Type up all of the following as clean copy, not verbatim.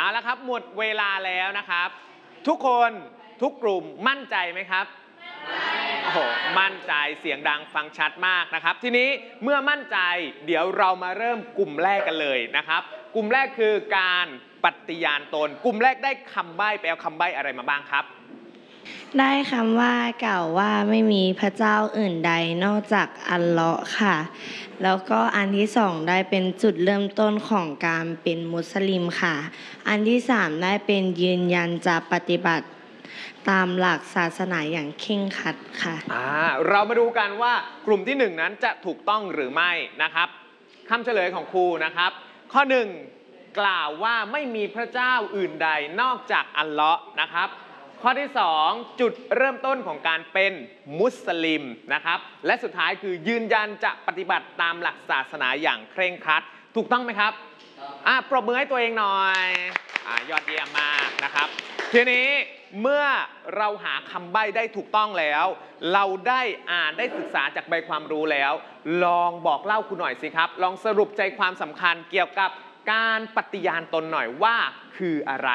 เอาละครับหมดเวลาแล้วนะครับทุกคนทุกกลุ่มมั่นใจไหมครับโอ้โหมั่นใจเสียงดังฟังชัดมากนะครับทีนี้เมื่อมั่นใจเดี๋ยวเรามาเริ่มกลุ่มแรกกันเลยนะครับกลุ่มแรกคือการปฏิญาณตนกลุ่มแรกได้คำใบ้ไปเอาคำใบ้อะไรมาบ้างครับได้คำว่ากล่าวว่าไม่มีพระเจ้าอื่นใดนอกจากอัลเลาะห์ค่ะแล้วก็อันที่สองได้เป็นจุดเริ่มต้นของการเป็นมุสลิมค่ะอันที่สามได้เป็นยืนยันจะปฏิบัติตามหลักศาสนาอย่างเคร่งครัดค่ะเรามาดูกันว่ากลุ่มที่หนึ่งนั้นจะถูกต้องหรือไม่นะครับคำเฉลยของครูนะครับข้อหนึ่งกล่าวว่าไม่มีพระเจ้าอื่นใดนอกจากอัลเลาะห์นะครับข้อที่2จุดเริ่มต้นของการเป็นมุสลิมนะครับและสุดท้ายคือยืนยันจะปฏิบัติตามหลักศาสนาอย่างเคร่งครัดถูกต้องไหมครับปรบมือให้ตัวเองหน่อยยอดเยี่ยมมากนะครับทีนี้เมื่อเราหาคำใบ้ได้ถูกต้องแล้วเราได้อ่านได้ศึกษาจากใบความรู้แล้วลองบอกเล่าคุณหน่อยสิครับลองสรุปใจความสำคัญเกี่ยวกับการปฏิญาณตนหน่อยว่าคืออะไร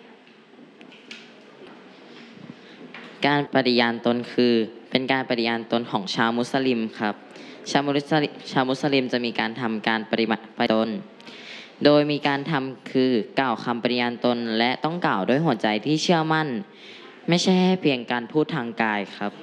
การปฏิญาณตนเป็นการปฏิญาณตนของชาวมุสลิมครับชาวมุสลิมจะมีการทำการปฏิบัติตนโดยมีการทำคือกล่าวคำปฏิญาณตนและต้องกล่าวด้วยหัวใจที่เชื่อมั่นไม่ใช่แค่เพียงการพูดทางกายครับ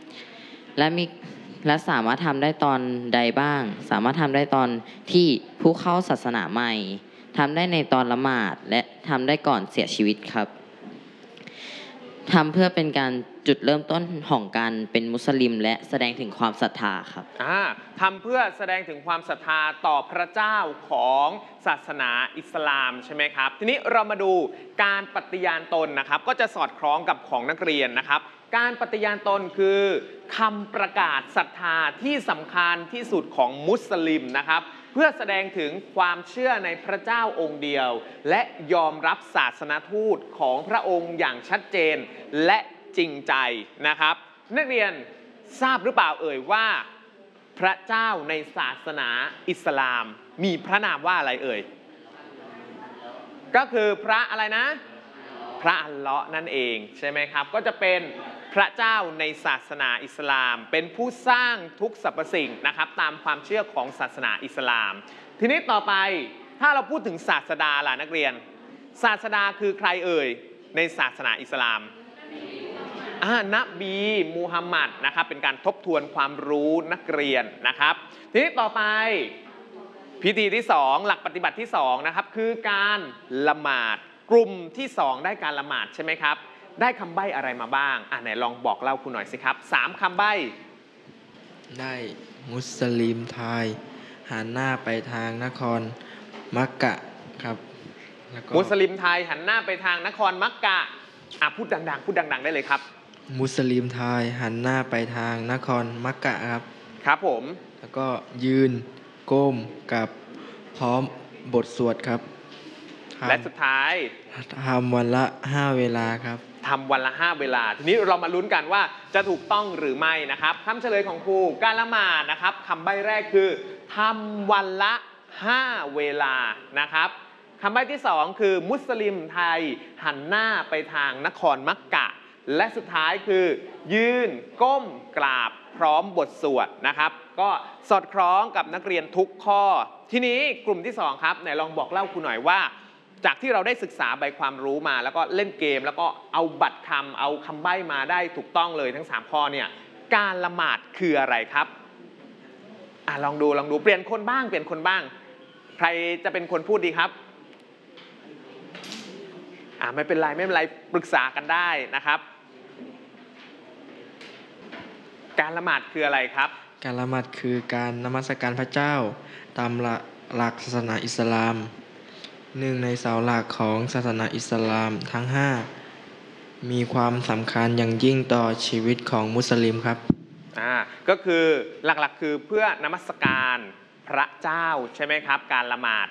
และสามารถทำได้ตอนใดบ้างสามารถทำได้ตอนที่ผู้เข้าศาสนาใหม่ทำได้ในตอนละหมาดและทำได้ก่อนเสียชีวิตครับทำเพื่อเป็นการจุดเริ่มต้นของการเป็นมุสลิมและแสดงถึงความศรัทธาครับทำเพื่อแสดงถึงความศรัทธาต่อพระเจ้าของศาสนาอิสลามใช่ไหมครับทีนี้เรามาดูการปฏิญาณตนนะครับก็จะสอดคล้องกับของนักเรียนนะครับการปฏิญาณตนคือคำประกาศศรัทธาที่สำคัญที่สุดของมุสลิมนะครับเพื่อแสดงถึงความเชื่อในพระเจ้าองค์เดียวและยอมรับศาสนทูตของพระองค์อย่างชัดเจนและจริงใจนะครับนักเรียนทราบหรือเปล่าเอ่ยว่าพระเจ้าในศาสนาอิสลามมีพระนามว่าอะไรเอ่ยก็คือพระอะไรนะพระอัลเลาะห์นั่นเองใช่ไหมครับก็จะเป็นพระเจ้าในศาสนาอิสลามเป็นผู้สร้างทุกสรรพสิ่งนะครับตามความเชื่อของศาสนาอิสลามทีนี้ต่อไปถ้าเราพูดถึงศาสดาล่ะนักเรียนศาสดาคือใครเอ่ยในศาสนาอิสลามนบีมูฮัมหมัดนะครับเป็นการทบทวนความรู้นักเรียนนะครับทีนี้ต่อไปพิธีที่2หลักปฏิบัติที่2นะครับคือการละหมาดกลุ่มที่2ได้การละหมาดใช่ไหมครับได้คำใบ้อะไรมาบ้างไหนลองบอกเล่าคุณหน่อยสิครับ3คำใบ้ได้มุสลิมไทยหันหน้าไปทางนครมักกะครับมุสลิมไทยหันหน้าไปทางนครมักกะพูดดังๆพูดดังๆได้เลยครับมุสลิมไทยหันหน้าไปทางนครมักกะครับครับผมแล้วก็ยืนก้มกับพร้อมบทสวดครับและสุดท้ายทำวันละ5เวลาครับทำวันละ5เวลาทีนี้เรามาลุ้นกันว่าจะถูกต้องหรือไม่นะครับคำเฉลยของครูการละหมาดนะครับคำใบ้แรกคือทำวันละ5เวลานะครับคำใบ้ที่2คือมุสลิมไทยหันหน้าไปทางนครมักกะและสุดท้ายคือยืนก้มกราบพร้อมบทสวดนะครับก็สอดคล้องกับนักเรียนทุกข้อทีนี้กลุ่มที่2ครับไหนลองบอกเล่าครูหน่อยว่าจากที่เราได้ศึกษาใบความรู้มาแล้วก็เล่นเกมแล้วก็เอาบัตรคำเอาคำใบ้มาได้ถูกต้องเลยทั้ง3ข้อเนี่ยการละหมาดคืออะไรครับลองดูเปลี่ยนคนบ้างใครจะเป็นคนพูดดีครับไม่เป็นไรปรึกษากันได้นะครับการละหมาดคืออะไรครับการละหมาดคือการนมัสการพระเจ้าตามหลักศาสนาอิสลามหนึ่งในเสาหลักของศาสนาอิสลามทั้ง5มีความสำคัญอย่างยิ่งต่อชีวิตของมุสลิมครับก็คือหลักๆคือเพื่อนมัสการพระเจ้าใช่ไหมครับการละหมาด